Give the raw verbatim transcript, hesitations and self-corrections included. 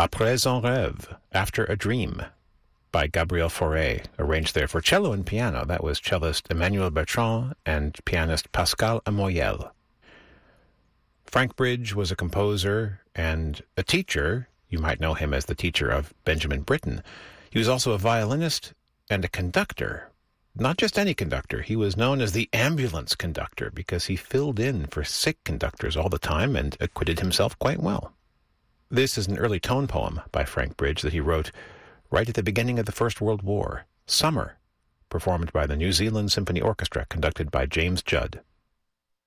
Après un rêve, After a Dream, by Gabriel Fauré, arranged there for cello and piano. That was cellist Emmanuel Bertrand and pianist Pascal Amoyel. Frank Bridge was a composer and a teacher. You might know him as the teacher of Benjamin Britten. He was also a violinist and a conductor. Not just any conductor. He was known as the ambulance conductor because he filled in for sick conductors all the time and acquitted himself quite well. This is an early tone poem by Frank Bridge that he wrote right at the beginning of the First World War, Summer, performed by the New Zealand Symphony Orchestra, conducted by James Judd.